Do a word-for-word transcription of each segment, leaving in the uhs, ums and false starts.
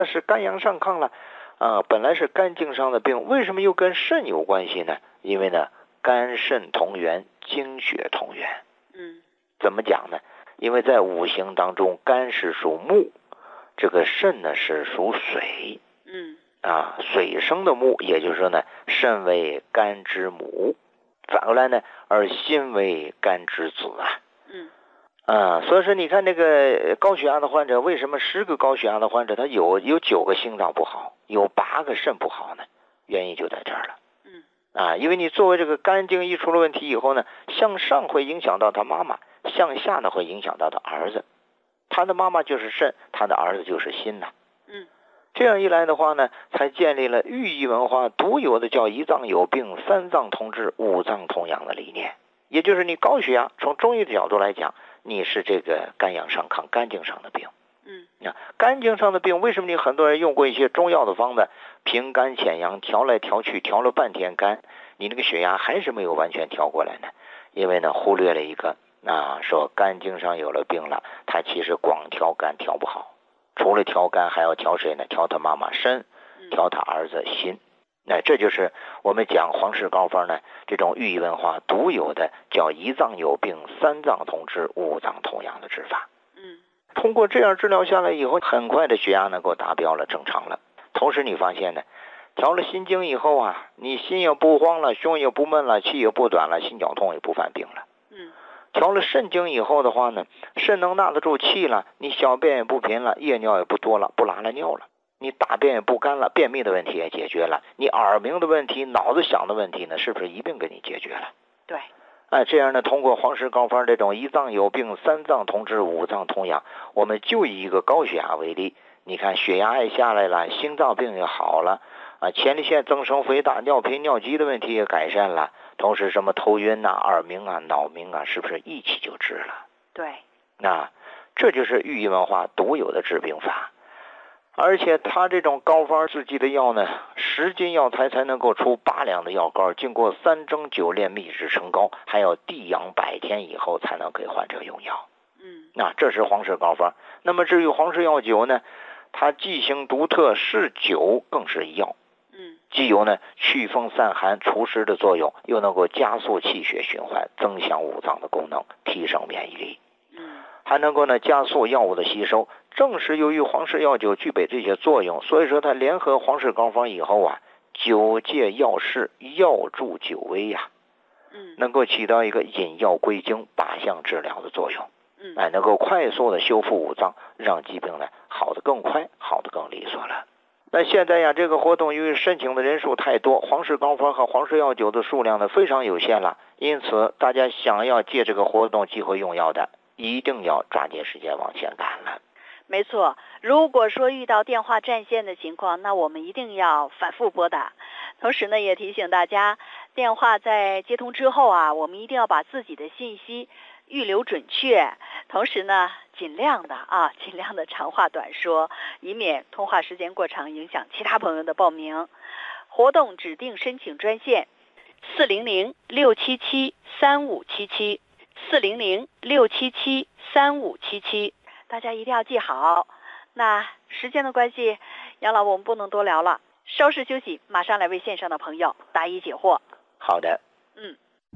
是肝阳上亢了，啊，本来是肝经上的病，为什么又跟肾有关系呢？因为呢，肝肾同源，精血同源。 嗯， 怎么讲呢？因为在五行当中，肝是属木，这个肾呢是属水。 嗯， 啊，水生的木，也就是说呢，肾为肝之母，反过来呢，而心为肝之子啊。 嗯。 啊，所以说你看那个高血压的患者，为什么十个高血压的患者他有有九个心脏不好，有八个肾不好呢？原因就在这儿了。 嗯。 啊，因为你作为这个肝经一出了问题以后呢，向上会影响到他妈妈，向下呢会影响到他儿子，他的妈妈就是肾，他的儿子就是心呐。 嗯。 这样一来的话呢，才建立了寓意文化独有的叫一脏有病，三脏同治，五脏同养的理念。也就是你高血压，从中医的角度来讲，你是这个肝阳上亢，肝经上的病。 嗯， 啊，肝经上的病，为什么你很多人用过一些中药的方子，平肝潜阳，调来调去，调了半天肝，你那个血压还是没有完全调过来呢？因为呢，忽略了一个，啊，说肝经上有了病了，他其实光调肝调不好，除了调肝，还要调谁呢？调他妈妈肾，调他儿子心。那这就是我们讲皇氏膏方呢，这种寓意文化独有的叫一脏有病，三脏同治，五脏同养的治法。 嗯， 通过这样治疗下来以后，很快的血压能够达标了，正常了。同时你发现呢，调了心经以后啊，你心也不慌了，胸也不闷了，气也不短了，心绞痛也不犯病了。 嗯， 调了肾经以后的话呢，肾能纳得住气了，你小便也不频了，夜尿也不多了，不拉了尿了。你大便也不干了，便秘的问题也解决了，你耳鸣的问题，脑子想的问题呢，是不是一并给你解决了？ 对， 哎，这样呢，通过皇氏膏方这种一脏有病，三脏同治，五脏同养，我们就以一个高血压为例，你看血压也下来了，心脏病也好了，啊，前列腺增生肥大、尿频尿急的问题也改善了，同时什么头晕啊、耳鸣啊、脑鸣啊，是不是一起就治了？ 对， 那这就是寓意文化独有的治病法。而且他这种膏方制剂的药呢，十斤药材才能够出八两的药膏，经过三蒸九炼秘制成膏，还要地养百天以后才能给患者用药。 嗯， 那这是皇氏膏方。那么至于皇氏药酒呢，它剂型独特，是酒更是药。 嗯， 既有呢祛风散寒除湿的作用，又能够加速气血循环，增强五脏的功能，提升免疫力。 嗯， 还能够呢加速药物的吸收。正是由于皇氏药酒具备这些作用，所以说它联合皇氏膏方以后啊，酒戒药势，药助酒威呀、啊， 嗯， 能够起到一个引药归经、靶向治疗的作用。 嗯， 哎，能够快速的修复五脏，让疾病呢好得更快，好得更利索了。那现在呀，这个活动由于申请的人数太多，皇氏膏方和皇氏药酒的数量呢非常有限了，因此大家想要借这个活动机会用药的，一定要抓紧时间往前赶了。 没错，如果说遇到电话占线的情况，那我们一定要反复拨打。同时呢，也提醒大家，电话在接通之后啊，我们一定要把自己的信息预留准确，同时呢，尽量的啊，尽量的长话短说，以免通话时间过长，影响其他朋友的报名。活动指定申请专线：四零零六七七三五七七，四零零六七七三五七七。大家一定要记好。那时间的关系，杨老我们不能多聊了，稍事休息，马上来为线上的朋友答疑解惑。 好的。 嗯。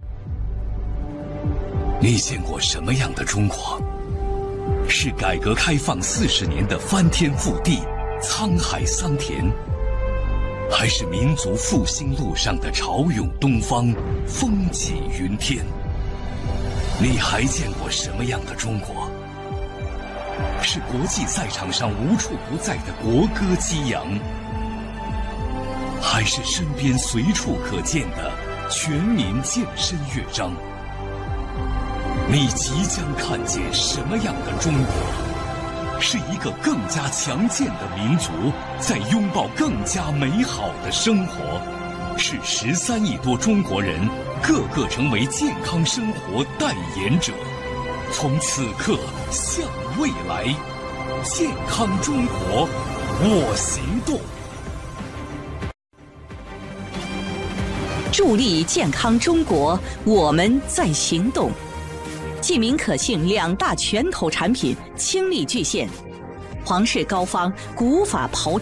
你见过什么样的中国？是改革开放四十年的翻天覆地、沧海桑田，还是民族复兴路上的潮涌东方、风起云天？你还见过什么样的中国？是国际赛场上无处不在的国歌激扬，还是身边随处可见的全民健身乐章？你即将看见什么样的中国？是一个更加强健的民族，在拥抱更加美好的生活。是十三亿多中国人，个个成为健康生活代言者。从此刻向未来，健康中国，我行动。 助力健康中国，我们在行动。既民可信两大拳头产品倾力巨献，皇氏膏方古法炮